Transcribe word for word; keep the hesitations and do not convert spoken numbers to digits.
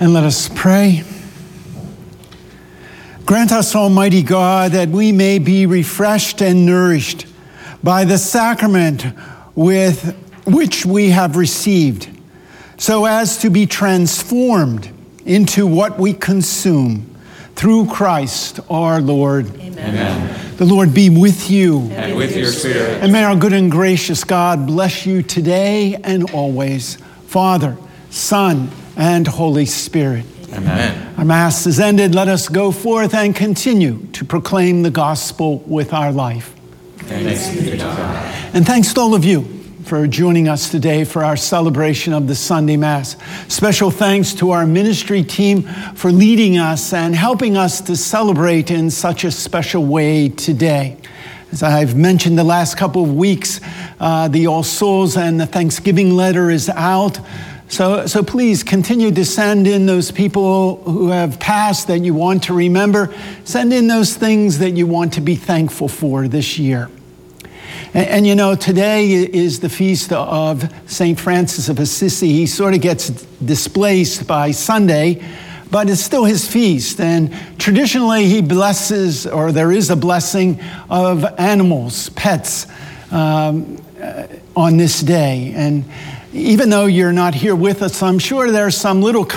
And let us pray. Grant us, Almighty God, that we may be refreshed and nourished by the sacrament with which we have received, so as to be transformed into what we consume through Christ our Lord. Amen. Amen. The Lord be with you. And, And with your spirit. And may our good and gracious God bless you today and always, Father, Son, and Holy Spirit. Amen. Our Mass is ended. Let us go forth and continue to proclaim the gospel with our life. Thanks be to God. And thanks to all of you for joining us today for our celebration of the Sunday Mass. Special thanks to our ministry team for leading us and helping us to celebrate in such a special way today. As I've mentioned the last couple of weeks, uh, the All Souls and the Thanksgiving letter is out. So, so please continue to send in those people who have passed that you want to remember. Send in those things that you want to be thankful for this year. And, and you know, today is the feast of Saint Francis of Assisi. He sort of gets displaced by Sunday, but it's still his feast. And traditionally he blesses, or there is a blessing of animals, pets, um, uh, on this day. And even though you're not here with us, I'm sure there's some little